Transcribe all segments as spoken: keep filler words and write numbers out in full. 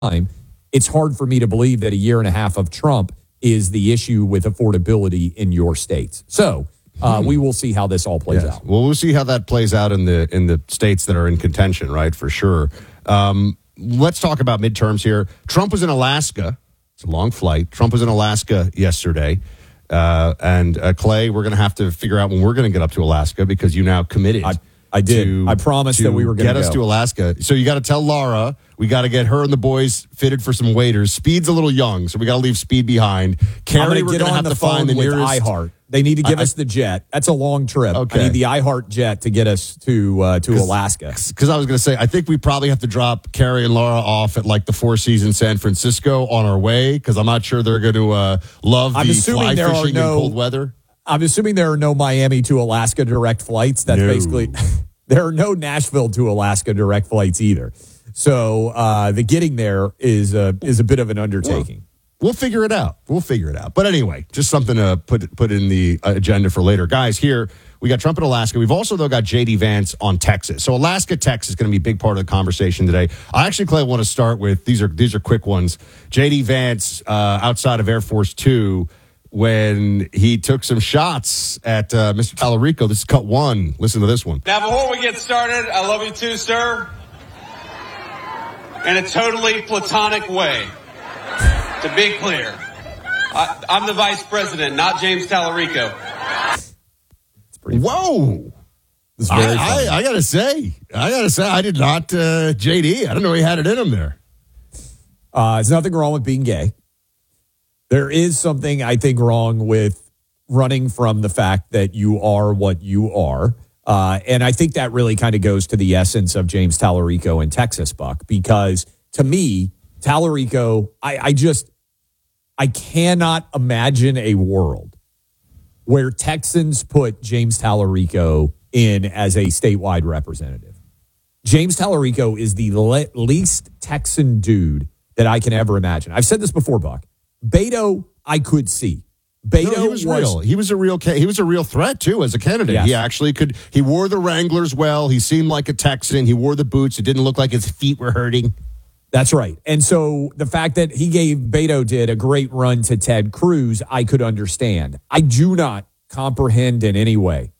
time, it's hard for me to believe that a year and a half of Trump is the issue with affordability in your states. So uh, hmm. we will see how this all plays yes. out. Well, we'll see how that plays out in the in the states that are in contention, right, for sure. Um, let's talk about midterms here. Trump was in Alaska. It's a long flight. Trump was in Alaska yesterday. Uh, and uh, Clay, we're going to have to figure out when we're going to get up to Alaska because you now committed. I, I did. To, I promised that we were going to get us go. to Alaska. So you got to tell Laura we got to get her and the boys fitted for some waiters. Speed's a little young, so we got to leave Speed behind. Carrie, we're going to have to find the with nearest. iHeart. They need to give I, us the jet. That's a long trip. Okay. I need the iHeart jet to get us to uh, to Alaska. Because I was going to say, I think we probably have to drop Carrie and Laura off at like the Four Seasons San Francisco on our way because I'm not sure they're going to uh, love I'm the assuming fly there fishing are no, in cold weather. I'm assuming there are no Miami to Alaska direct flights. That's no. basically there are no Nashville to Alaska direct flights either. So uh, the getting there is a, is a bit of an undertaking. Well, We'll figure it out. We'll figure it out. But anyway, just something to put put in the agenda for later. Guys, here, we got Trump in Alaska. We've also, though, got J D Vance on Texas. So Alaska, Texas is going to be a big part of the conversation today. I actually, Clay, want to start with, these are these are quick ones. J D Vance uh, outside of Air Force Two when he took some shots at uh, Mister Tallarico. This is cut one. Listen to this one. Now, before we get started, I love you too, sir. In a totally platonic way. To be clear, I, I'm the vice president, not James Tallarico. Whoa. I, I, I got to say, I got to say, I did not, uh, J D, I don't know he had it in him there. Uh, there's nothing wrong with being gay. There is something, I think, wrong with running from the fact that you are what you are. Uh, and I think that really kind of goes to the essence of James Tallarico and Texas, Buck, because to me, Tallarico, I, I just, I cannot imagine a world where Texans put James Tallarico in as a statewide representative. James Tallarico is the le- least Texan dude that I can ever imagine. I've said this before, Buck. Beto, I could see. Beto no, he was, was real. He was a real. He was a real threat too as a candidate. Yes. He actually could. He wore the Wranglers well. He seemed like a Texan. He wore the boots. It didn't look like his feet were hurting. That's right. And so the fact that he gave, Beto did a great run to Ted Cruz, I could understand. I do not comprehend in any way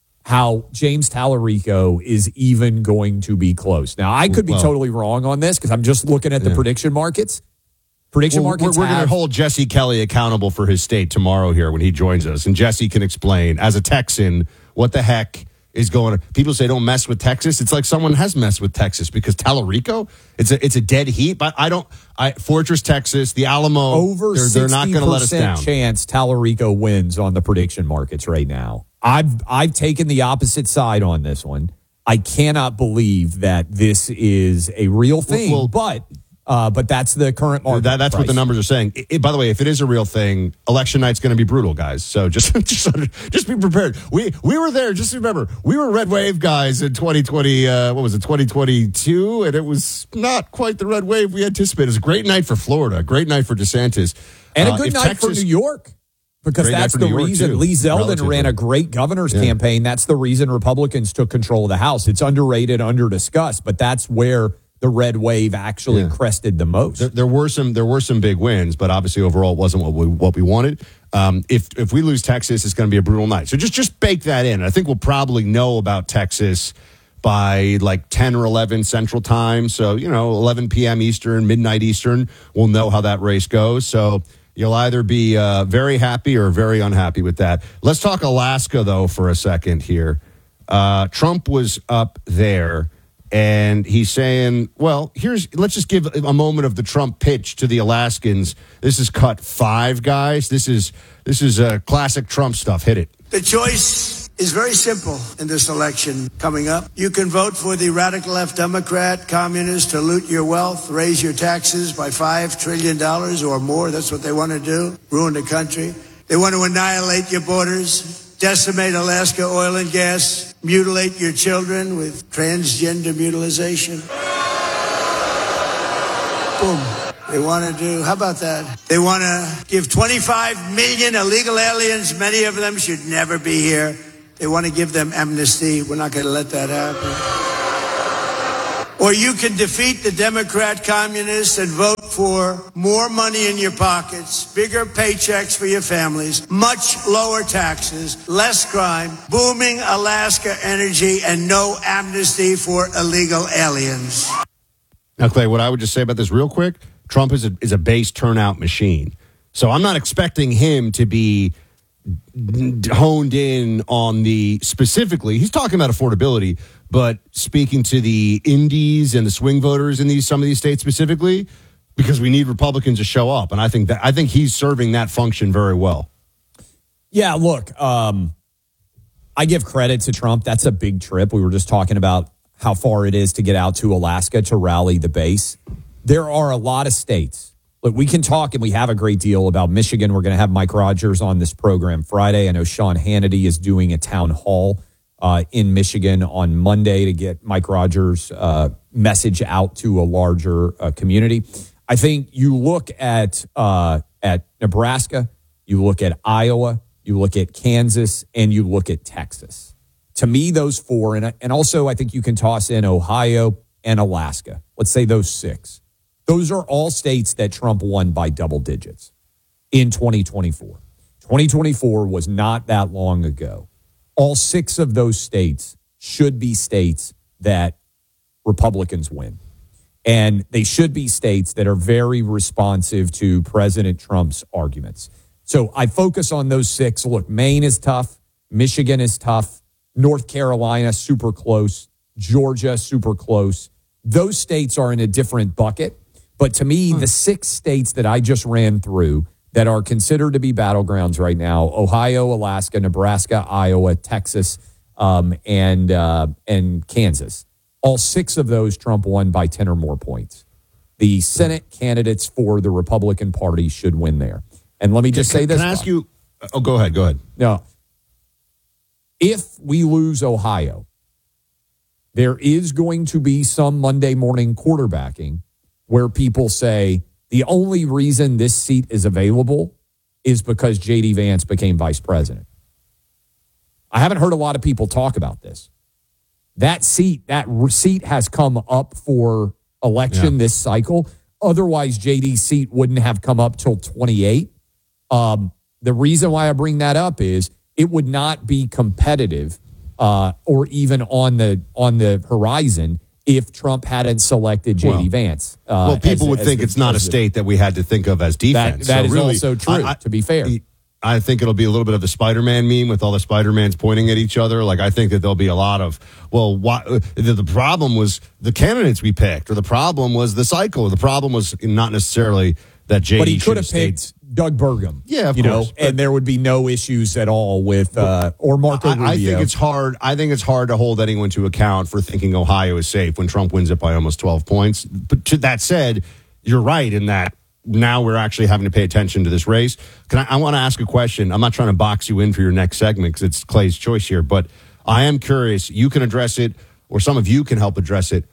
how James Tallarico is even going to be close. Now, I could be well, totally wrong on this because I'm just looking at the yeah. prediction markets. Prediction well, markets We're, we're have, going to hold Jesse Kelly accountable for his state tomorrow here when he joins us. And Jesse can explain, as a Texan, what the heck is going on. People say don't mess with Texas. It's like someone has messed with Texas because Tallarico, it's a it's a dead heat. But I don't. I Fortress, Texas, the Alamo, over they're, they're not going to let us down. Chance Tallarico wins on the prediction markets right now. I've I've taken the opposite side on this one. I cannot believe that this is a real thing, well, but. Uh, but that's the current market that, That's price. what the numbers are saying. It, it, by the way, if it is a real thing, election night's going to be brutal, guys. So just just just be prepared. We we were there. Just remember, we were red wave guys in twenty twenty. Uh, what was it, twenty twenty-two? And it was not quite the red wave we anticipated. It was a great night for Florida, a great night for DeSantis, and uh, a good night Texas, for New York. Because that's the reason too, Lee Zeldin relatively. ran a great governor's yeah. campaign. That's the reason Republicans took control of the House. It's underrated, under-discussed, but that's where the red wave actually yeah. crested the most. There, there were some there were some big wins, but obviously overall it wasn't what we what we wanted. Um, if if we lose Texas, it's going to be a brutal night. So just just bake that in. I think we'll probably know about Texas by like ten or eleven Central Time. So, you know, eleven p.m. Eastern, midnight Eastern, we'll know how that race goes. So you'll either be uh, very happy or very unhappy with that. Let's talk Alaska, though, for a second here. Uh, Trump was up there. And he's saying, well, here's, let's just give a moment of the Trump pitch to the Alaskans. This is cut five, guys. This is, this is uh, classic Trump stuff. Hit it. The choice is very simple in this election coming up. You can vote for the radical left Democrat communists to loot your wealth, raise your taxes by five trillion dollars or more. That's what they want to do. Ruin the country. They want to annihilate your borders, decimate Alaska oil and gas, mutilate your children with transgender mutilization. Boom. They want to do, how about that? They want to give twenty-five million illegal aliens, many of them should never be here. They want to give them amnesty. We're not going to let that happen. Or you can defeat the Democrat communists and vote for more money in your pockets, bigger paychecks for your families, much lower taxes, less crime, booming Alaska energy, and no amnesty for illegal aliens. Now, Clay, what I would just say about this real quick, Trump is a, is a base turnout machine. So I'm not expecting him to be honed in on the specifically, he's talking about affordability, but speaking to the indies and the swing voters in these some of these states specifically, because we need Republicans to show up. And I think that I think he's serving that function very well. Yeah, look, um, I give credit to Trump. That's a big trip. We were just talking about how far it is to get out to Alaska to rally the base. There are a lot of states. Look, we can talk, and we have a great deal about Michigan. We're going to have Mike Rogers on this program Friday. I know Sean Hannity is doing a town hall uh, in Michigan on Monday to get Mike Rogers' uh, message out to a larger uh, community. I think you look at uh, at Nebraska, you look at Iowa, you look at Kansas, and you look at Texas. To me, those four, and, and also I think you can toss in Ohio and Alaska. Let's say those six. Those are all states that Trump won by double digits in twenty twenty-four. twenty twenty-four was not that long ago. All six of those states should be states that Republicans win. And they should be states that are very responsive to President Trump's arguments. So I focus on those six. Look, Maine is tough. Michigan is tough. North Carolina, super close. Georgia, super close. Those states are in a different bucket. But to me, the six states that I just ran through that are considered to be battlegrounds right now, Ohio, Alaska, Nebraska, Iowa, Texas, um, and uh, and Kansas. All six of those Trump won by ten or more points. The Senate candidates for the Republican Party should win there. And let me just can, say this. Can I ask you? Oh, go ahead. Go ahead. No. If we lose Ohio, there is going to be some Monday morning quarterbacking where people say the only reason this seat is available is because J D Vance became vice president. I haven't heard a lot of people talk about this. That seat, that seat has come up for election yeah. this cycle. Otherwise, J D's seat wouldn't have come up till twenty-eight. Um, the reason why I bring that up is it would not be competitive uh, or even on the on the horizon if Trump hadn't selected J D well, Vance. Uh, well, people as, would as think the, it's not a state that we had to think of as defense. That, that so is really, also true, I, to be fair. I think it'll be a little bit of the Spider-Man meme with all the Spider-Mans pointing at each other. Like, I think that there'll be a lot of, well, why, the, the problem was the candidates we picked, or the problem was the cycle, or the problem was not necessarily that J D But he could have stayed. picked Doug Burgum. Yeah, of you course. know, and there would be no issues at all with, uh, or Marco I, Rubio. I think it's hard. I think it's hard to hold anyone to account for thinking Ohio is safe when Trump wins it by almost twelve points. But to that said, you're right in that now we're actually having to pay attention to this race. Can I, I want to ask a question. I'm not trying to box you in for your next segment because it's Clay's choice here, but I am curious. You can address it, or some of you can help address it.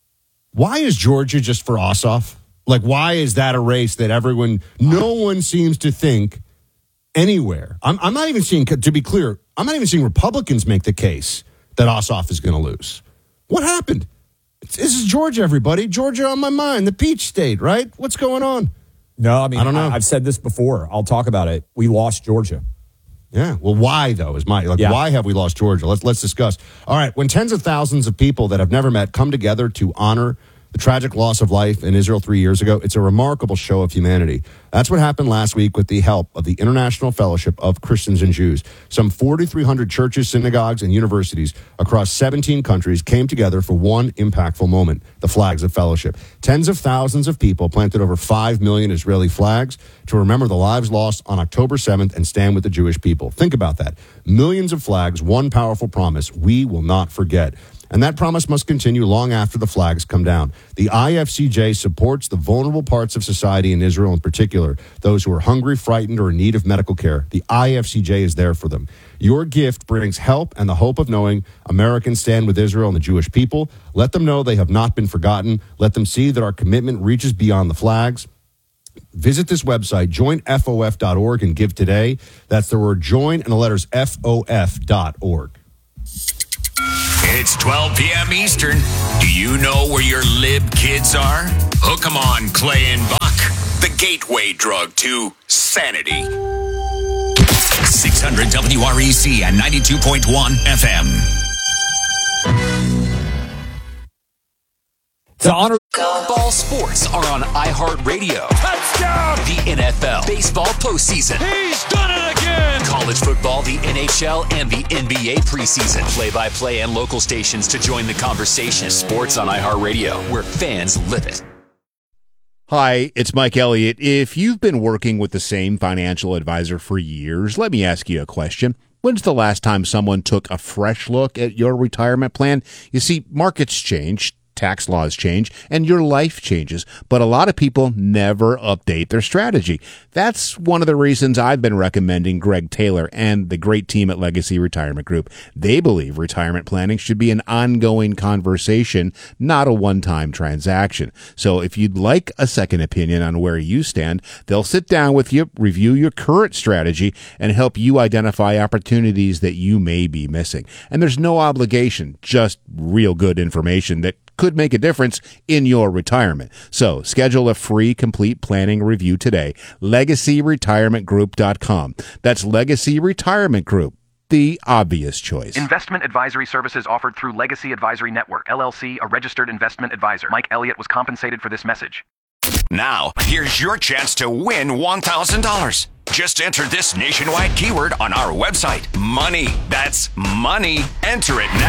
Why is Georgia just for Ossoff? Like, why is that a race that everyone, no one seems to think anywhere? I'm, I'm not even seeing, to be clear, I'm not even seeing Republicans make the case that Ossoff is going to lose. What happened? This is Georgia, everybody. Georgia on my mind, the Peach State, right? What's going on? No, I mean, I don't know. I, I've said this before. I'll talk about it. We lost Georgia. Yeah. Well, why though? Is my like Yeah. why have we lost Georgia? Let's let's discuss. All right. When tens of thousands of people that have never met come together to honor the tragic loss of life in Israel three years ago, it's a remarkable show of humanity. That's what happened last week with the help of the International Fellowship of Christians and Jews. Some forty-three hundred churches, synagogues, and universities across seventeen countries came together for one impactful moment, the flags of fellowship. Tens of thousands of people planted over five million Israeli flags to remember the lives lost on October seventh and stand with the Jewish people. Think about that. Millions of flags, one powerful promise: we will not forget. And that promise must continue long after the flags come down. The I F C J supports the vulnerable parts of society in Israel, in particular, those who are hungry, frightened, or in need of medical care. The I F C J is there for them. Your gift brings help and the hope of knowing Americans stand with Israel and the Jewish people. Let them know they have not been forgotten. Let them see that our commitment reaches beyond the flags. Visit this website, join F O F dot org, and give today. That's the word join and the letters F O F dot org. It's twelve p.m. Eastern. Do you know where your lib kids are? Hook 'em on Clay and Buck, the gateway drug to sanity. six hundred W R E C and ninety-two point one F M. To honor Ball sports are on iHeartRadio. Touchdown! The N F L, baseball postseason. He's done it again! College football, the N H L, and the N B A preseason. Play-by-play and local stations to join the conversation. Sports on iHeartRadio, where fans live it. Hi, it's Mike Elliott. If you've been working with the same financial advisor for years, let me ask you a question. When's the last time someone took a fresh look at your retirement plan? You see, markets change, tax laws change, and your life changes, but a lot of people never update their strategy. That's one of the reasons I've been recommending Greg Taylor and the great team at Legacy Retirement Group. They believe retirement planning should be an ongoing conversation, not a one-time transaction. So if you'd like a second opinion on where you stand, they'll sit down with you, review your current strategy, and help you identify opportunities that you may be missing. And there's no obligation, just real good information that could make a difference in your retirement. So schedule a free complete planning review today. legacy retirement group dot com. That's Legacy Retirement Group, the obvious choice. Investment advisory services offered through Legacy Advisory Network, L L C, a registered investment advisor. Mike Elliott was compensated for this message. Now, here's your chance to win one thousand dollars. Just enter this nationwide keyword on our website. Money. That's money. Enter it now.